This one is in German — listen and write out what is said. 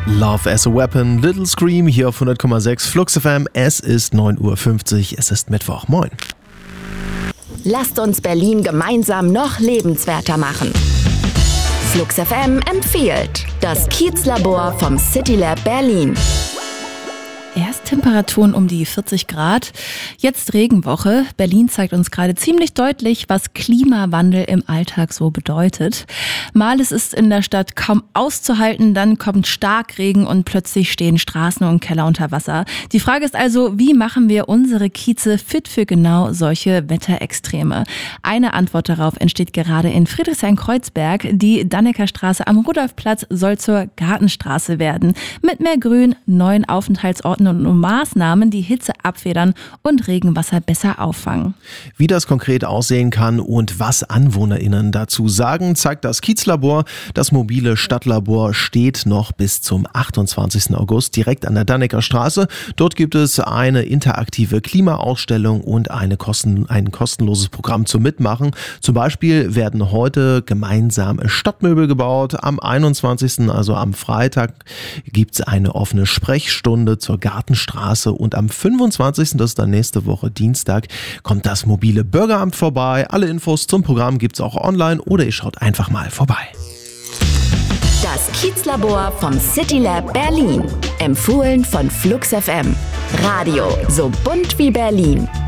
Love as a Weapon, Little Scream hier auf 100,6 Flux FM. Es ist 9:50 Uhr, es ist Mittwoch. Moin. Lasst uns Berlin gemeinsam noch lebenswerter machen. Flux FM empfiehlt das Kiezlabor vom CityLab Berlin. Erst Temperaturen um die 40 Grad, jetzt Regenwoche. Berlin zeigt uns gerade ziemlich deutlich, was Klimawandel im Alltag so bedeutet. Mal ist es in der Stadt kaum auszuhalten, dann kommt Starkregen und plötzlich stehen Straßen und Keller unter Wasser. Die Frage ist also, wie machen wir unsere Kieze fit für genau solche Wetterextreme? Eine Antwort darauf entsteht gerade in Friedrichshain-Kreuzberg. Die Dannekerstraße am Rudolfplatz soll zur Gartenstraße werden. Mit mehr Grün, neuen Aufenthaltsorten und Maßnahmen, die Hitze abfedern und Regenwasser besser auffangen. Wie das konkret aussehen kann und was AnwohnerInnen dazu sagen, zeigt das Kiezlabor. Das mobile Stadtlabor steht noch bis zum 28. August direkt an der Danneker Straße. Dort gibt es eine interaktive Klimaausstellung und ein kostenloses Programm zum Mitmachen. Zum Beispiel werden heute gemeinsam Stadtmöbel gebaut. Am 21., also am Freitag, gibt es eine offene Sprechstunde zur Gartenstraße und am 25., das ist dann nächste Woche Dienstag, kommt das mobile Bürgeramt vorbei. Alle Infos zum Programm gibt's auch online oder ihr schaut einfach mal vorbei. Das Kiezlabor vom CityLab Berlin. Empfohlen von Flux FM. Radio so bunt wie Berlin.